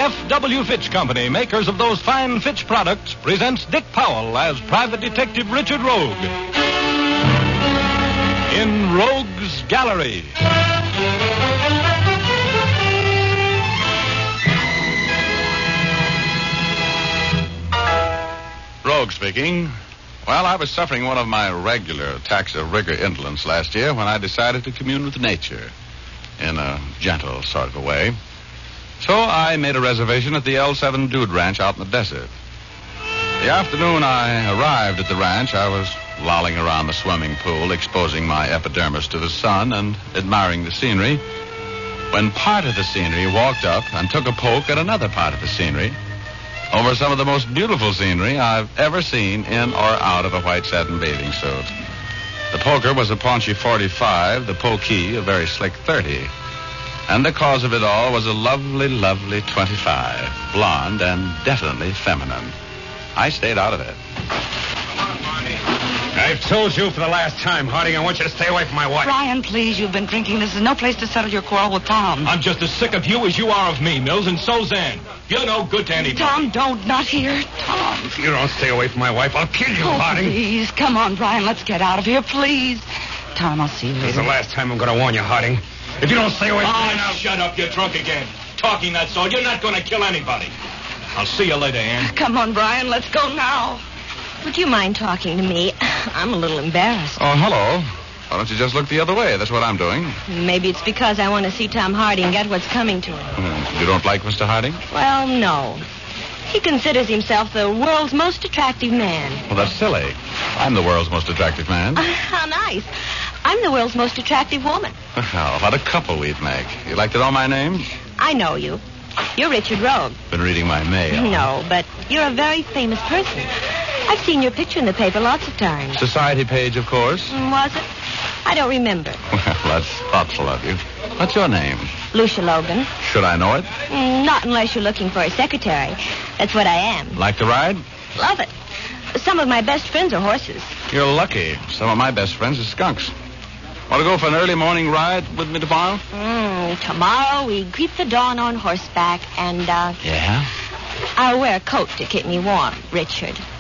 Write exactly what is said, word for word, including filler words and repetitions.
F W. Fitch Company, makers of those fine Fitch products, presents Dick Powell as Private Detective Richard Rogue in Rogue's Gallery. Rogue speaking. Well, I was suffering one of my regular attacks of rigor indolence last year when I decided to commune with nature in a gentle sort of a way. So I made a reservation at the L seven Dude Ranch out in the desert. The afternoon I arrived at the ranch, I was lolling around the swimming pool, exposing my epidermis to the sun and admiring the scenery, when part of the scenery walked up and took a poke at another part of the scenery over some of the most beautiful scenery I've ever seen in or out of a white satin bathing suit. The poker was a paunchy forty-five, the pokey a very slick thirty. And the cause of it all was a lovely, lovely twenty-five, blonde and definitely feminine. I stayed out of it. I've told you for the last time, Harding, I want you to stay away from my wife. Brian, please, you've been drinking. This is no place to settle your quarrel with Tom. I'm just as sick of you as you are of me, Mills, and so's Ann. You're no good to anybody. Tom, don't, not here. Tom. If you don't stay away from my wife, I'll kill you, Oh, Harding. please, come on, Brian, let's get out of here, please. Tom, I'll see you This is later. the last time I'm going to warn you, Harding. If you don't stay away from me Oh, now... shut up. You're drunk again. Talking that sort. You're not going to kill anybody. I'll see you later, Ann. Come on, Brian, let's go now. Would you mind talking to me? I'm a little embarrassed. Oh, hello. Why don't you just look the other way? That's what I'm doing. Maybe it's because I want to see Tom Harding get what's coming to him. Hmm. You don't like Mister Harding? Well, no. He considers himself the world's most attractive man. Well, that's silly. I'm the world's most attractive man. How nice. I'm the world's most attractive woman. Well, what a couple we'd make. You'd like to know my name? I know you. You're Richard Rogue. Been reading my mail. No, but you're a very famous person. I've seen your picture in the paper lots of times. Society page, of course. Mm, Was it? I don't remember. Well, that's thoughtful of you. What's your name? Lucia Logan. Should I know it? Mm, Not unless you're looking for a secretary. That's what I am. Like to ride? Love it. Some of my best friends are horses. You're lucky. Some of my best friends are skunks. Want to go for an early morning ride with me tomorrow? Mm, tomorrow we greet the dawn on horseback, and uh, Yeah? I'll wear a coat to keep me warm, Richard.